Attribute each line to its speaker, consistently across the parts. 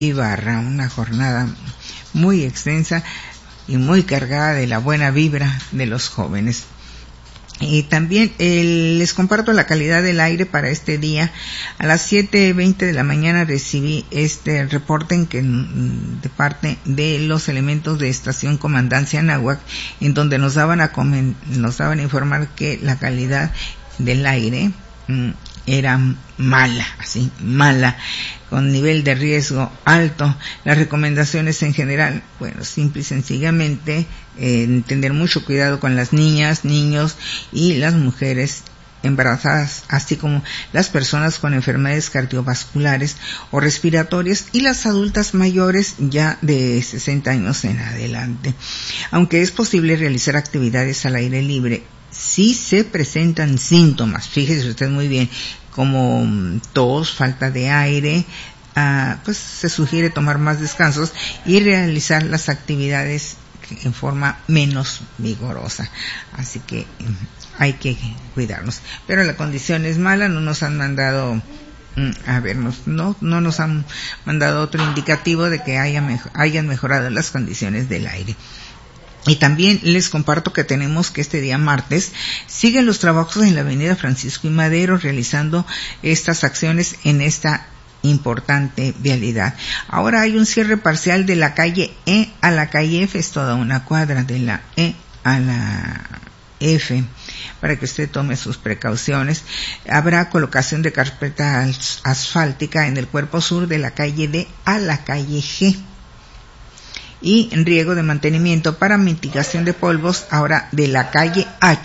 Speaker 1: Ibarra, una jornada muy extensa y muy cargada de la buena vibra de los jóvenes. Y también les comparto la calidad del aire para este día. A las 7:20 de la mañana recibí este reporte de parte de los elementos de Estación Comandancia Anáhuac, en donde nos daban a informar que la calidad del aire era mala, con nivel de riesgo alto. Las recomendaciones en general, simple y sencillamente, tener mucho cuidado con las niñas, niños y las mujeres embarazadas, así como las personas con enfermedades cardiovasculares o respiratorias y las adultas mayores ya de 60 años en adelante. Aunque es posible realizar actividades al aire libre, si se presentan síntomas, fíjese usted muy bien, como tos, falta de aire, pues se sugiere tomar más descansos y realizar las actividades en forma menos vigorosa. Así que hay que cuidarnos. Pero la condición es mala, no nos han mandado no nos han mandado otro indicativo de que hayan mejorado las condiciones del aire. Y también les comparto que tenemos que este día martes siguen los trabajos en la avenida Francisco y Madero, realizando estas acciones en esta importante vialidad. Ahora hay un cierre parcial de la calle E a la calle F, es toda una cuadra de la E a la F, para que usted tome sus precauciones. Habrá colocación de carpeta asfáltica en el cuerpo sur de la calle D a la calle G, y riego de mantenimiento para mitigación de polvos ahora de la calle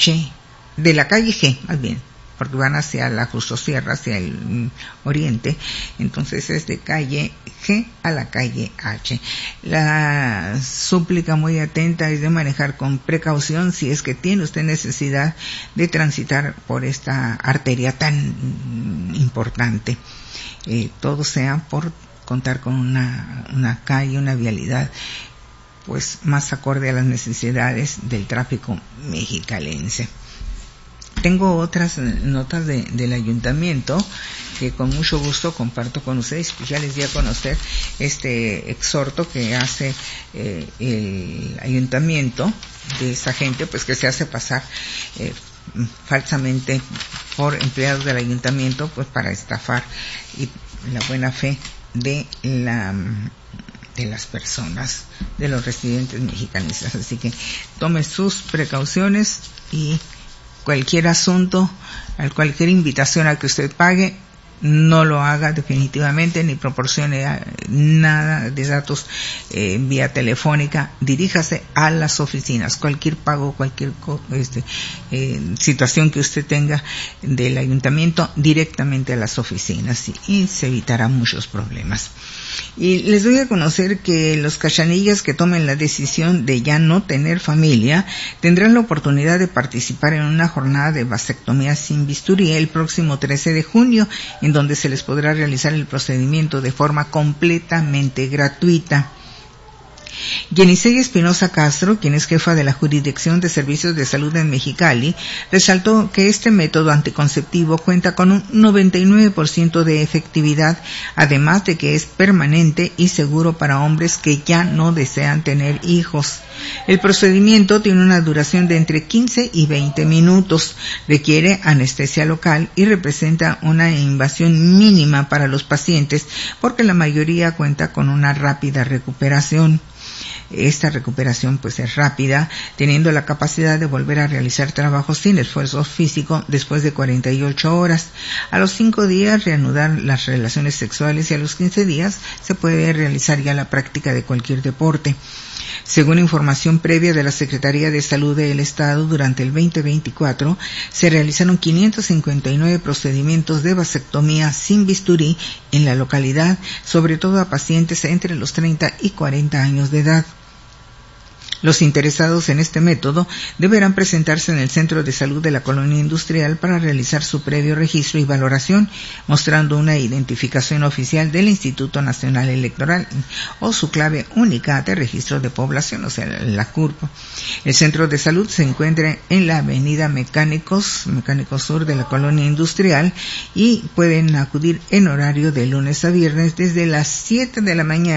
Speaker 1: G, más bien, porque van hacia la Justo Sierra, hacia el oriente. Entonces es de calle G a la calle H. La súplica muy atenta es de manejar con precaución si es que tiene usted necesidad de transitar por esta arteria tan importante. Todo sea por contar con una calle, una vialidad pues más acorde a las necesidades del tráfico mexicalense. Tengo otras notas del ayuntamiento que con mucho gusto comparto con ustedes. Pues ya les di a conocer este exhorto que hace el ayuntamiento de esa gente pues que se hace pasar falsamente por empleados del ayuntamiento pues para estafar y la buena fe de las personas, de los residentes mexicanistas. Así que tome sus precauciones y cualquier asunto, cualquier invitación a que usted pague, no lo haga definitivamente, ni proporcione nada de datos vía telefónica. Diríjase a las oficinas. Cualquier pago, cualquier situación que usted tenga del ayuntamiento, directamente a las oficinas, y se evitará muchos problemas. Y les doy a conocer que los cachanillas que tomen la decisión de ya no tener familia tendrán la oportunidad de participar en una jornada de vasectomía sin bisturí el próximo 13 de junio, en donde se les podrá realizar el procedimiento de forma completamente gratuita. Yenisei Espinosa Castro, quien es jefa de la Jurisdicción de Servicios de Salud en Mexicali, resaltó que este método anticonceptivo cuenta con un 99% de efectividad, además de que es permanente y seguro para hombres que ya no desean tener hijos. El procedimiento tiene una duración de entre 15 y 20 minutos, requiere anestesia local y representa una invasión mínima para los pacientes porque la mayoría cuenta con una rápida recuperación. Esta recuperación pues es rápida, teniendo la capacidad de volver a realizar trabajos sin esfuerzo físico después de 48 horas. A los 5 días reanudar las relaciones sexuales y a los 15 días se puede realizar ya la práctica de cualquier deporte. Según información previa de la Secretaría de Salud del Estado, durante el 2024 se realizaron 559 procedimientos de vasectomía sin bisturí en la localidad, sobre todo a pacientes entre los 30 y 40 años de edad. Los interesados en este método deberán presentarse en el Centro de Salud de la Colonia Industrial para realizar su previo registro y valoración, mostrando una identificación oficial del Instituto Nacional Electoral o su clave única de registro de población, o sea, la CURP. El Centro de Salud se encuentra en la Avenida Mecánicos Sur de la Colonia Industrial y pueden acudir en horario de lunes a viernes desde las 7 de la mañana